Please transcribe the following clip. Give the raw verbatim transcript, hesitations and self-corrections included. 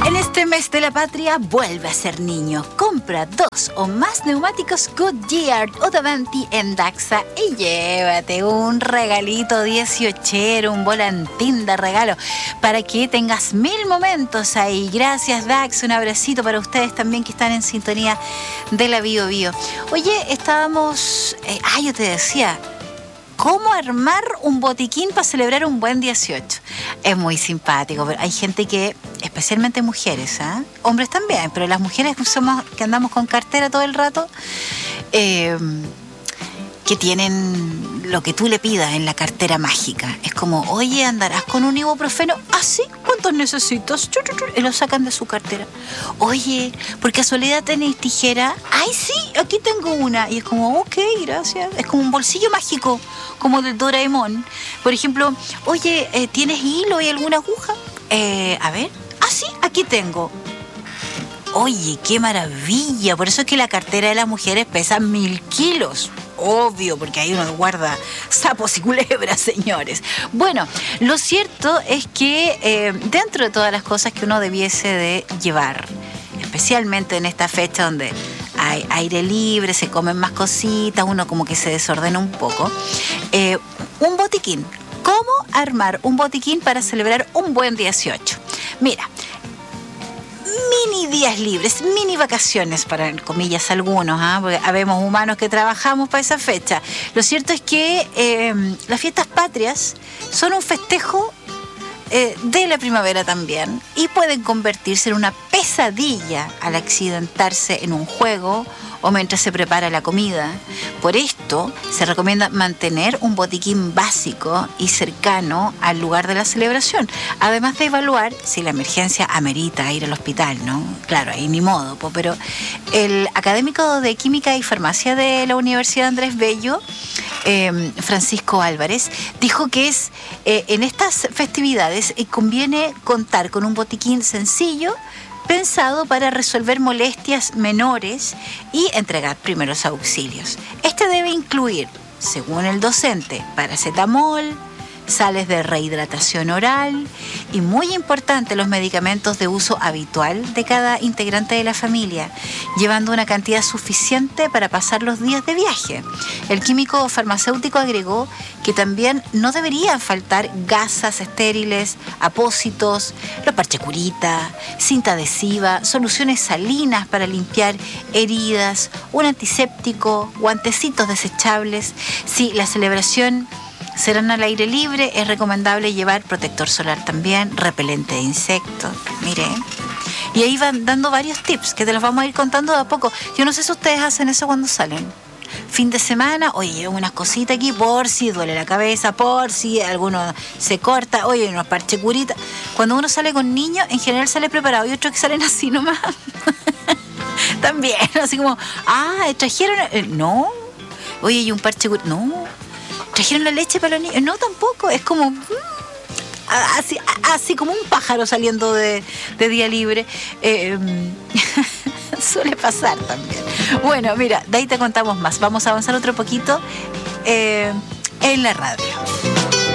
En este mes de la patria, vuelve a ser niño. Compra dos o más neumáticos Goodyear o Davanti en Daxa y llévate un regalito dieciochero, un volantín de regalo para que tengas mil momentos ahí. Gracias, Dax. Un abracito para ustedes también que están en sintonía de la Bio Bio. Oye, estábamos... Eh, ah, yo te decía... ¿Cómo armar un botiquín para celebrar un buen dieciocho? Es muy simpático, pero hay gente que, especialmente mujeres, ¿eh? Hombres también, pero las mujeres somos, que andamos con cartera todo el rato, eh, que tienen lo que tú le pidas en la cartera mágica. Es como, oye, ¿andarás con un ibuprofeno? ¿Ah, sí? ¿Cuántos necesitas? Y lo sacan de su cartera. Oye, ¿por casualidad tenéis tijera? ¡Ay, sí! Aquí tengo una. Y es como, ok, gracias. Es como un bolsillo mágico, como del Doraemon. Por ejemplo, oye, eh, ¿tienes hilo y alguna aguja? Eh, a ver. ¡Ah, sí! Aquí tengo. Oye, qué maravilla. Por eso es que la cartera de las mujeres pesa mil kilos. Obvio, porque ahí uno guarda sapos y culebras, señores. Bueno, lo cierto es que eh, dentro de todas las cosas que uno debiese de llevar, especialmente en esta fecha donde hay aire libre, se comen más cositas, uno como que se desordena un poco, eh, un botiquín. ¿Cómo armar un botiquín para celebrar un buen dieciocho? Mira, mini días libres, mini vacaciones para, comillas, algunos, ¿eh? Porque habemos humanos que trabajamos para esa fecha. Lo cierto es que eh, las fiestas patrias son un festejo eh, de la primavera también y pueden convertirse en una pesadilla al accidentarse en un juego o mientras se prepara la comida. Por esto se recomienda mantener un botiquín básico y cercano al lugar de la celebración, además de evaluar si la emergencia amerita ir al hospital, ¿no? Claro, ahí ni modo, pero el académico de Química y Farmacia de la Universidad Andrés Bello, eh, Francisco Álvarez, dijo que es eh, en estas festividades eh, conviene contar con un botiquín sencillo, pensado para resolver molestias menores y entregar primeros auxilios. Este debe incluir, según el docente, paracetamol, sales de rehidratación oral y, muy importante, los medicamentos de uso habitual de cada integrante de la familia, llevando una cantidad suficiente para pasar los días de viaje. El químico farmacéutico agregó que también no deberían faltar gasas estériles, apósitos, los parches curita, cinta adhesiva, soluciones salinas para limpiar heridas, un antiséptico, guantecitos desechables. Si la celebración serán al aire libre, es recomendable llevar protector solar también, repelente de insectos, mire. Y ahí van dando varios tips que te los vamos a ir contando de a poco. Yo no sé si ustedes hacen eso cuando salen. Fin de semana, oye, llevo unas cositas aquí por si duele la cabeza, por si alguno se corta, oye, unos parches curitas. Cuando uno sale con niños, en general sale preparado y otros que salen así nomás. También, así como, ah, trajeron, eh, no, oye, y un parche curita, no. ¿Trajeron la leche para los niños? No, tampoco. Es como... Mmm, así, así como un pájaro saliendo de, de día libre. Eh, suele pasar también. Bueno, mira, de ahí te contamos más. Vamos a avanzar otro poquito eh, en la radio.